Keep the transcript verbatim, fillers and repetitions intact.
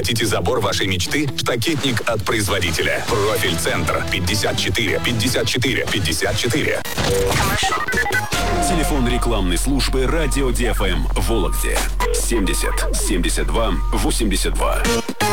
Хотите забор вашей мечты? Штакетник от производителя. Профиль-центр пятьдесят четыре пятьдесят четыре пятьдесят четыре. Телефон рекламной службы «Радио ди эф эм» в Вологде. семьдесят семьдесят два восемьдесят два.